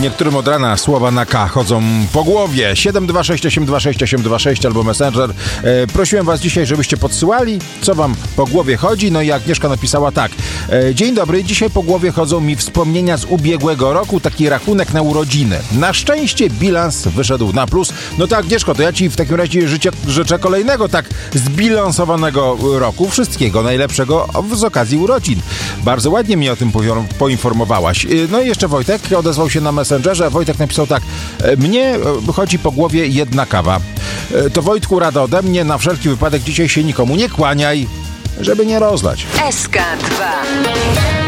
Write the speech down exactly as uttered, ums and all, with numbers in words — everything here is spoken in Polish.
Niektórym od rana słowa na K chodzą po głowie. siedem dwa sześć osiem dwa sześć osiem dwa sześć albo Messenger. E, prosiłem was dzisiaj, żebyście podsyłali, co wam po głowie chodzi. No i Agnieszka napisała tak. E, Dzień dobry, dzisiaj po głowie chodzą mi wspomnienia z ubiegłego roku, taki rachunek na urodziny. Na szczęście bilans wyszedł na plus. No to Agnieszko, to ja ci w takim razie życzę, życzę kolejnego tak zbilansowanego roku. Wszystkiego najlepszego z okazji urodzin. Bardzo ładnie mnie o tym poinformowałaś. No i jeszcze Wojtek odezwał się na Messengerze. Wojtek napisał tak. Mnie chodzi po głowie jedna kawa. To Wojtku, rada ode mnie, na wszelki wypadek dzisiaj się nikomu nie kłaniaj, żeby nie rozlać. S K dwa.